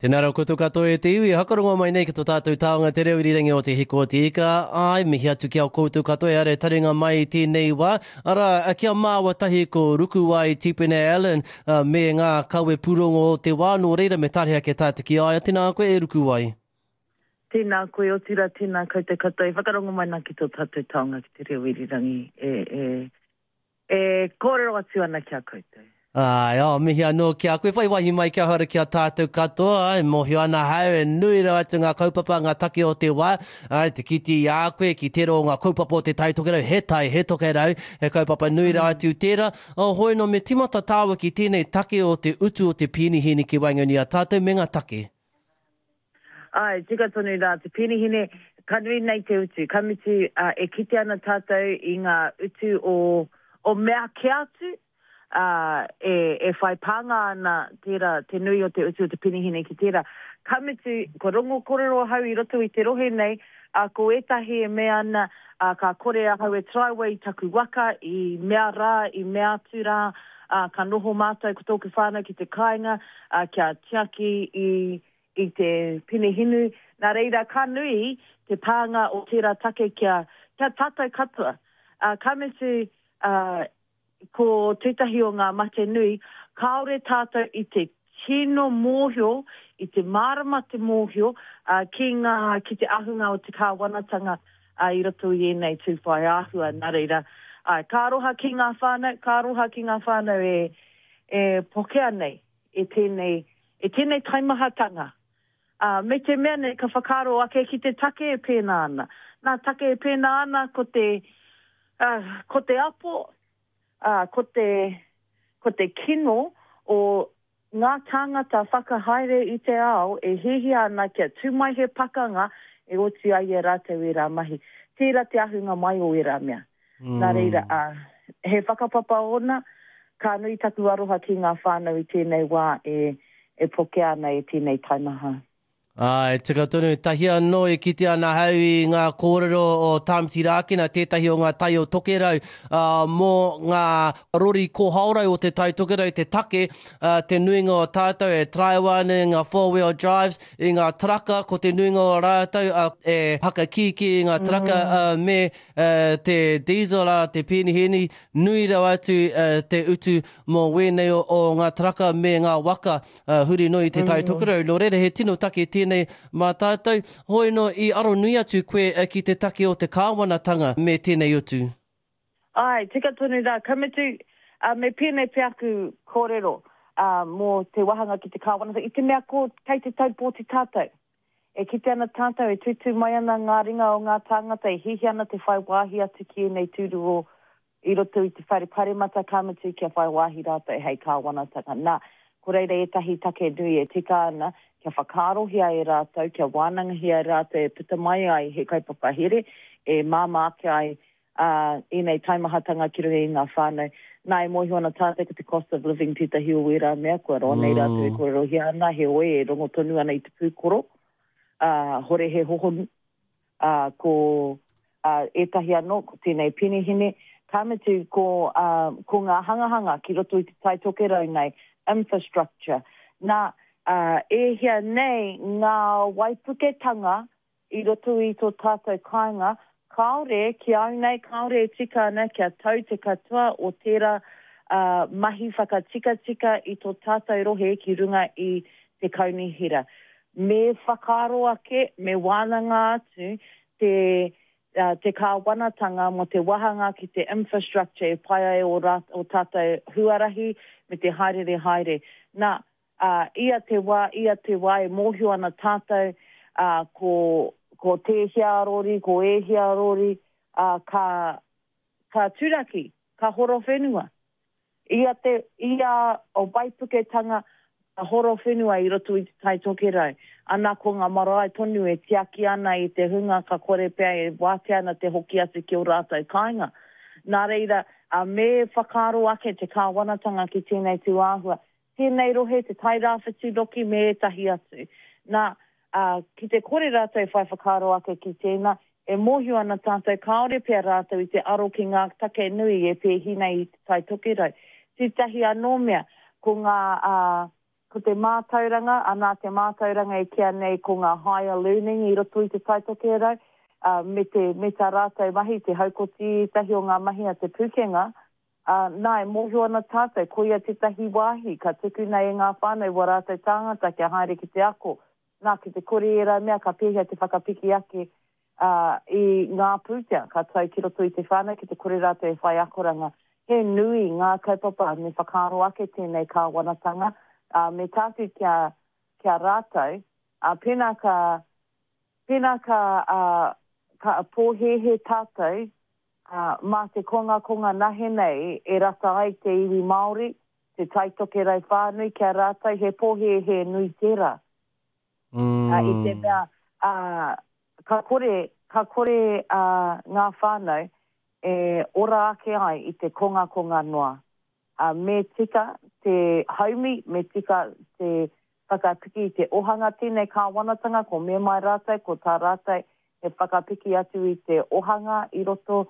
Tēnā rau koutou katoa e te iwi, hakarongo mai nei ki tō tātou taonga te reo irirangi o te hiko o te ika. Ai, mihi atu ki au koutou katoa e are taringa mai i tēnei wā. Ara, kia māua tahi ko ruku ai Tipene Allen me ngā kaue purongo o te wā, nō reira me tarihea ke tātu ki ai. Tēnā koe e ruku ai. Tēnā koe o tira, tēnā koutou katoa. Whakarongo mai nā ki tō tātou taonga ki te reo irirangi. Kōrero atu ana kia koutou. Ai, mihi anō kia koe whai wahi mai kia hara kia tātou katoa, mohi ana hau e nui rau atu ngā kaupapa, ngā take o te wā, te kiti i a koe, ki tero ngā kaupapa o te tai tokerau, he tai, he tokerau, he kaupapa nui rau atu tērā. Hoi no me timata tāua ki tēnei take o te utu o te pinihini ki Wainganui a tātou me ngā take. Ai, tika tonu rā, te pinihini, kanui nei te utu, kamiti e kite ana tātou i ngā utu o mea ke atu, e whai panga ana tērā, te nui o te utu o te pinihine ki tērā. Kamitu, ko rongo korero hau i roto i te rohe nei, ko etahi e mea ana, ka kore a hau e traiwa i taku waka, i mea rā, i mea atu rā, ka noho mātou ko tōku whānau ki te kāinga, kia tiaki i te pinihinu. Nā reira, ka nui te pānga o tērā take kia tātou katoa. Kamitu, ko tētahi o ngā mate nui, kaore tātou i te tino mōhio, i te marama te mōhio, ki te ahunga o te kāwanatanga i roto i enei tūwhai āhua, nā reira. Ka roha ki ngā whānau e pokea nei, e tēnei taimahatanga. Me te mea nei, ka whakaro ake ki te take e pēnā ana. Nā take e pēnā ana ko te apo, ko te kino o ngā tāngata whakahaere i te ao e hihi ana kia tūmai he pakanga e oti ai e rātou e rā mahi. Tērā te ahunga mai o e rā mea. Nā reira, he whakapapa ona, ka nui taku aroha ki ngā whānau i tēnei wā e pokea ana e tēnei taimaha. Ai, tika tonu, tahi anō e kite ana hau i ngā kōrero o Tāmiti Rākina, tētahi o ngā tai o tokerau, mō ngā rori kōhaurau o te tai tokerau, te take, te nuinga o tātou e traiwane, ngā four-wheel drives, i ngā traka, ko te nuinga o rātou, e hakakiki i ngā traka, me te diesel, te pinihini, nui rau atu te utu mō wēnei o ngā traka me ngā waka, huri no i te tai tokerau. Nō reira, he tino take tēnei mā tātou. Hoi no i aro nui atu koe ki te take o te kāwanatanga me tēnei utu. Ai, tika tonu rā, kamitu me pēnei peaku kōrero mō te wahanga ki te kāwanatanga. I te mea ko kei te taupō te tātou. E kite ana tātou, e tutu mai ana ngā ringa o ngā tāngata, e hihi ana te whai wāhi atu ki nei tūru o i roto i te whare paremata kamitu kia whai wāhi rātou e hei kāwanatanga. Nā, ko reira e tahi take nui e tika ana, kia whakarohia e rātou, kia wānangahia e rātou, e puta mai ai he kaupapa here, e māmāke ai i nei taimahatanga ki rui i ngā whānau. Nā e mohi ona tātou ko te cost of living tētahi o e rā mea, kua ronei rātou e kōrohia ana, he oe e rongo tonu ana i te pūkoro, hore he hohonu, ko etahi anō, ko tēnei pinihine, kāmetu ko ngā hangahanga ki roto i te tai tokerau nei, infrastructure. Nā, e hea nei ngā waipuketanga i roto i tō tātou kāinga, kaore ki au nei, kaore e tika ana kia tau te katoa o tērā mahi whakatika i tō tātou rohe ki runga i te kaunihira. Me whakaro ake, me wānanga atu te kāwanatanga mo te wahanga ki te infrastructure e pai ai o tātou huarahi me te haere. Nā, ia te wā e mōhio ana tātou ko te hiarori, ko e hiarori, ka tūraki, ka horo whenua. Ia o waipuketanga a horo whenua i roto i te tai tokerau. Ana ko ngā marae tonu e tiaki ana i te hunga ka kore pēa e wāte ana te hoki atu ki o rātou kāinga. Nā reira, me whakaro ake te kāwanatanga ki tēnei tū āhua. Tēnei rohe te tai rāwhitu roki me tahi atu. Nā, ki te kore rātou whai whakaro ake ki tēnā, e mōhio ana tātou kaore pēr rātou i te aro ki ngā take nui e pēhina i te tai tokerau. Tētahi anō mea, ko ngā ko te mātauranga, anā te mātauranga e kia nei ko ngā higher learning i roto i te taitoke rau, me tā rātou mahi, te haukoti, tahi o ngā mahi a te pukenga, nā e mōhio ana tātou, ko ia te tahi wāhi, ka tuku nei e ngā whānau wa rātou tāngata kia haere ki te ako. Nā ki te kore e rā mea, ka pēhea te whakapiki ake i ngā pūtea, ka tau ki roto i te whānau, ki te kore rātou e whai akoranga. He nui ngā kaupapa, me whakaro ake tēnei ka wanatanga, me tātu kia rātou, pēnā ka pōhehe tātou, mā te konga nahe nei, e rata ai te iwi Māori, te taitoke rau whānui kia rātou, he pōhehe nui tērā. I te mea, ka kore ngā whānau, e ora ake ai i te konga noa. Me tika te haumi, me tika te whakapiki i te ohanga tēnei ka wanatanga, ko me mai rātou, ko tā rātou, e whakapiki atu i te ohanga i roto,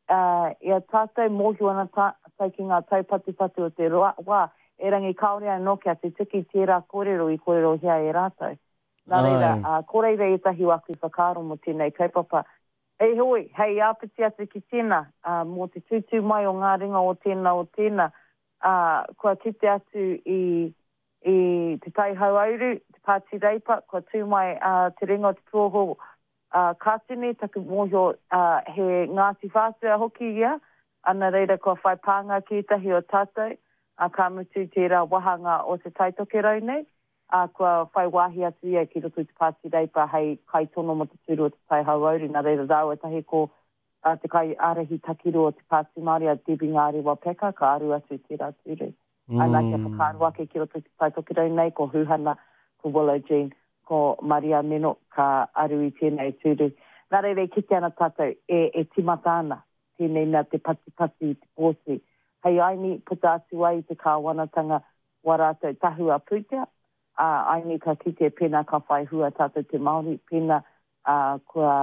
ia tātou mōhio ana tātou ki ngā taupatupatu o te wā, e rangi kaore anō kia te tiki tērā kōrero i kōrero hea e rātou. Nā reira, kōreira e tahi waku i whakaro mo tēnei kaupapa. Hei hoi, hei āpiti atu ki tēnā, mō te tūtū mai o ngā ringa o tēnā, kua kite atu i te tai hauauru, te pāti reipa, kua tū mai te ringa o te tuoho kātini, taku mōhio he Ngāti Whātua hoki ia, ana reira kua whai pānga ki tahi o tātou, ka mutu tērā wahanga o te taitoke rau nei, kua whai wāhi atu ia ki roto te pāti reipa hei kai tono mo te tūru o te tai hauauru, nā reira rau e tahi ko te kai arahi takiru o te pāti Māori a Debbie Ngāri Wapeka, ka aru atu tērā tūru. Ana kia whakaru ake ki roto te taitoke rau nei, ko Huhana, ko Willow Jean, ko Maria Meno, ka aru i tēnei tūru. Nā reire, ki te ana tātou, e timata ana, tēnei nā te pati, te pōsi. Hei aini, puta atu ai te kāwanatanga wa rātou tahua pūtea, aini ka kite pēnā ka whai hua tātou te Māori, pēnā kua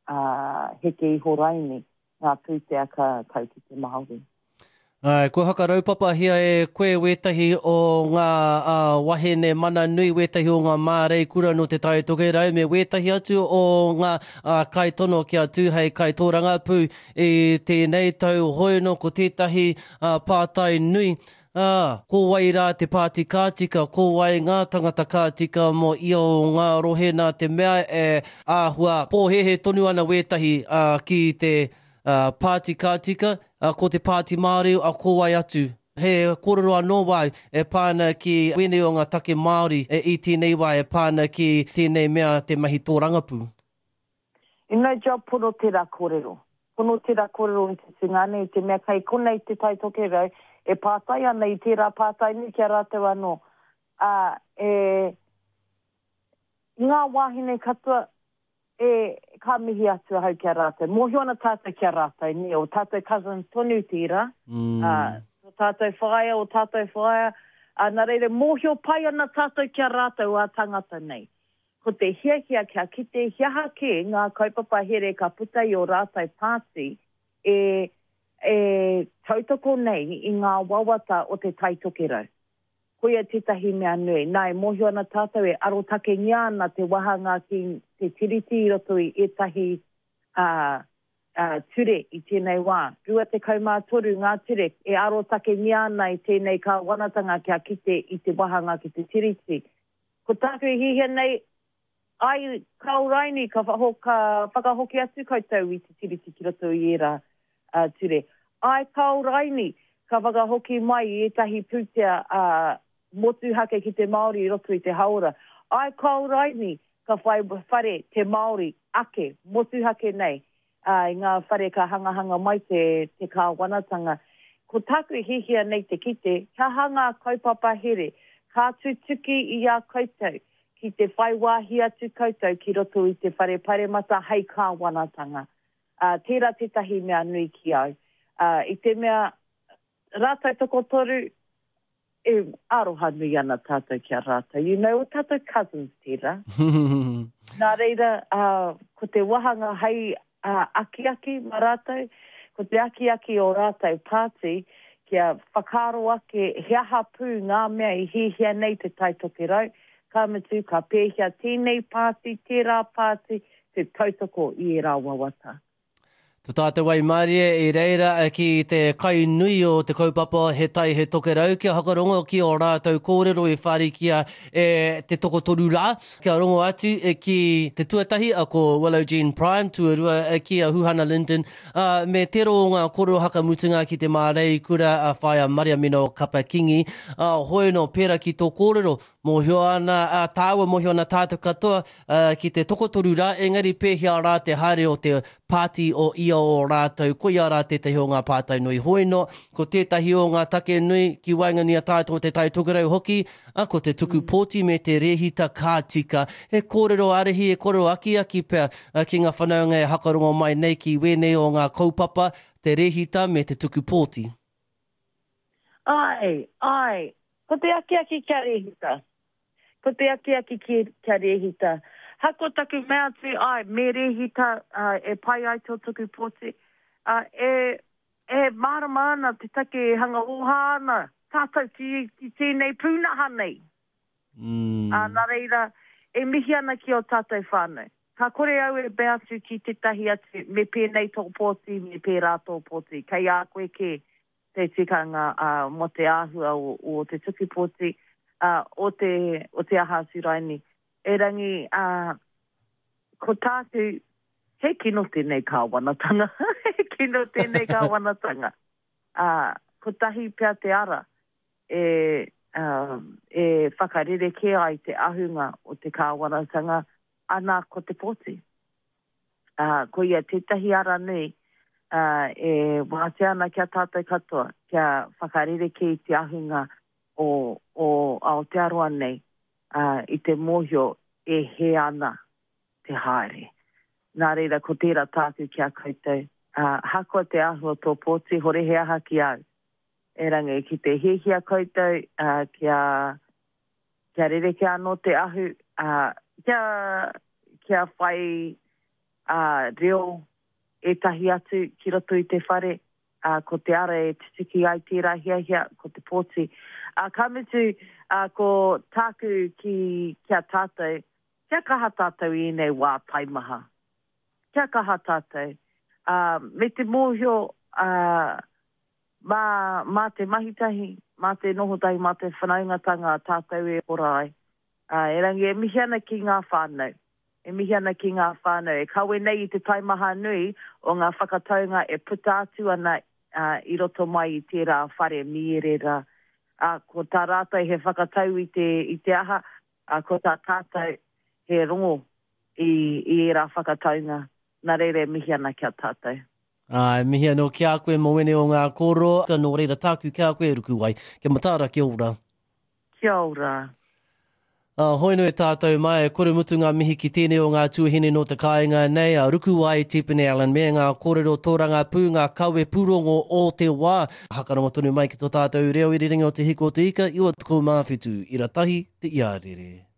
heke iho raini, ngā pūtea ka tau ki te Māori. Ai, ko haka raupapa hia e koe wetahi o ngā wahene mana nui, wetahi o ngā mārei kura no te taitoke rau, me wetahi atu o ngā kai tono kia tūhei kai tōranga pū i tēnei tau hoino ko tētahi pātai nui. Ko wai rā te pāti kātika, ko wai ngā tangata kātika mo ia o ngā rohena te mea e āhua pōhehe tonu ana wetahi ki te pāti kātika, ko te pāti Māori, ko wai atu. He kōrero anō wai e pāna ki wene o ngā take Māori i tēnei wai e pāna ki tēnei mea te mahi tōrangapū. Ina job pono tērā kōrero. Pono tērā kōrero i te singane, i te mea kai konei te taitoke rau, e pātai ana i tērā pātai ni kia rātou anō. Ngā wāhine katoa, ka mihi atu hau kia rātou. Mōhio ana tātou kia rātou, ni o tātou cousin tonu tira, o tātou whaia, nā reire, mōhio pai ana tātou kia rātou a tangata nei. Ko te hiahia kia kite hiaha ke ngā kaupapa here ka putai o rātou pāti, tautoko nei i ngā wawata o te taitoke rau. Koia tētahi mea nui, nai mōhio ana tātou e arotake ngia ana te wahanga ki te tiriti i roto i etahi ture i tēnei wā. Rua te kaumātoru ngā ture e arotake ngia ana i tēnei ka wanatanga kia kite i te wahanga ki te tiriti. Ko tāku i hihia nei, ai kauraini ka whakahoki atu koutou i te tiriti ki roto i era ture. Ai kauraini ka whakahoki mai i etahi pūtea motu hake ki te Māori i roto i te haora. Ai kauraini ka whare te Māori ake, motu hake nei, i ngā whare ka hangahanga mai te kāwanatanga. Ko tāku i hihia nei te kite, ka hanga kaupapa here, ka tutuki i a koutou, ki te whaiwahi atu koutou ki roto i te whare paremata hei kāwanatanga. Tērā tētahi mea nui ki au. I te mea rātou toko toru, e aroha nui ana tātou kia rātou. You know, o tātou cousins tērā. Nā reira, ko te wahanga hei aki-aki ma rātou, ko te aki-aki o rātou pāti, kia whakaro ake hea hapū ngā mea I hihia nei te taitoke rau. Ka mitu, ka pēhia tēnei pāti, tērā pāti, te tautoko I e rā wawata. Te tātou wai Mārie, I reira ki te kai nui o te kaupapa he tai he toke rau. Kia hakarongo ki o rātou kōrero I whārikia te toko toru rā. Kia rongo atu ki te tuatahi a ko Willow Jean Prime, tuarua ki a Huhana Linden. Me tero o ngā kōrero hakamutunga ki te mārei kura a whaia Mariamino Kapakingi. Hoi no pēra ki tō kōrero. Mohio ana tāua, mohio ana tātou katoa ki te toko toru rā. Engari pēhia rā te haere o te pāti o ia o rātou. Ko ia rā tētahi o ngā pātai nui hoino. Ko tētahi o ngā take nui ki waingani a tātou te tai tukurau hoki. Ko te tuku pōti me te rehita kātika. He kōrero arehi, he kōrero aki pia ki ngā whanaunga e hakarongo mai nei ki wenei o ngā kaupapa, te rehita me te tuku pōti. Ai. Ko te aki kia rehita. Ko te aki kia rehita. Hako taku mea tu, me rehita e pai ai tō tuku pōti. E marama ana te take hanga oha ana. Tātou ki tēnei pūnaha nei. Nā reira, e mihi ana ki o tātou whānau. Ka kore au e bea atu ki te tahi atu, me pēnei tō pōti, me pērā tō pōti. Kei a koe ke te tikanga mo te āhua o te tuku pōti, o te aha suraini. E rangi, ko tātu, he kino tēnei ka wanatanga. He kino tēnei ka wanatanga. Ko tahi pia te ara, e whakarere ke ai te ahunga o te ka wanatanga, ana ko te pōti. Ko ia tētahi ara nei, e wāte ana kia tātou katoa, kia whakarere ke te ahunga o Aotearoa nei, I te mōhio e he ana te haere. Nā reira, ko tērā tāku kia koutou. Hako te ahua tō pōti, hore he aha ki au. E rangi, ki te hehia koutou, kia rere ke anō te ahu, kia whai reo e tahi atu ki roto I te whare, ko te ara e titiki ai tērā hia ko te pōti. Ka mitu ko tāku kia tātou, kia kaha tātou I nei wā taimaha. Kia kaha tātou. Me te mōhio, mā te mahitahi, mā te nohotahi, mā te whanaungatanga tātou e orai. E rangi, e mihi ana ki ngā whānau. E mihi ana ki ngā whānau. E kawe nei I te taimaha nui o ngā whakataunga e puta atu ana I roto mai I tērā whare mierera. Ko tā rātai he whakatau I te aha, ko tā tātou he rongo I rā whakataunga. Nā reire mihi ana kia tātou. Mihi anō kia koe mawene o ngā kōro. Nō reira tāku kia koe ruku wai. Kia matara, kia ora. Kia ora. Hoino e tātou mai, kore mutu ngā mihi ki tēnei o ngā tuahine no te kāinga nei, ruku wai Tipene Allen, me ngā kōrero tōranga pū, ngā kawe pūrongo o te wā. Hakarongo tonu mai ki tō tātou reo I ringa o te hiko o te ika, iwa tuko mawhitu, ira tahi te iarere.